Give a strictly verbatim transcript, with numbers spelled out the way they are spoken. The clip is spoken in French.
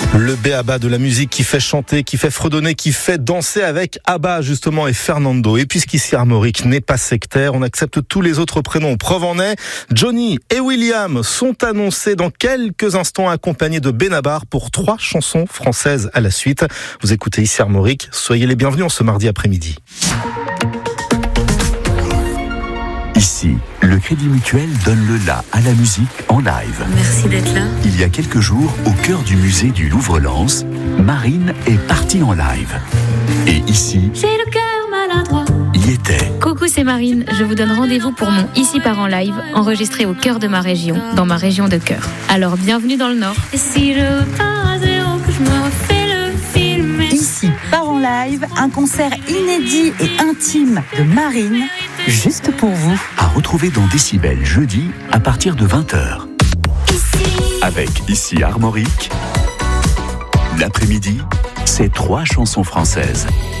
Le b.a.-ba de la musique qui fait chanter, qui fait fredonner, qui fait danser avec Abba justement et Fernando. Et puisqu'ici Armorique n'est pas sectaire, on accepte tous les autres prénoms. Preuve en est, Johnny et William sont annoncés dans quelques instants accompagnés de Benabar pour trois chansons françaises à la suite. Vous écoutez ici Armorique, soyez les bienvenus en ce mardi après-midi. Ici, le Crédit Mutuel donne le la à la musique en live. Merci d'être là. Il y a quelques jours, au cœur du musée du Louvre-Lens, Marine est partie en live. Et ici, j'ai le cœur maladroit. Y était. Coucou, c'est Marine. Je vous donne rendez-vous pour mon Ici part en live, enregistré au cœur de ma région, dans ma région de cœur. Alors, bienvenue dans le Nord. Et si je pars à zéro, que je me refais le film. Ici part en live, un concert inédit et intime de Marine, juste pour vous. À retrouver dans Décibel jeudi à partir de vingt heures. Avec ici Armorique, l'après-midi, c'est trois chansons françaises.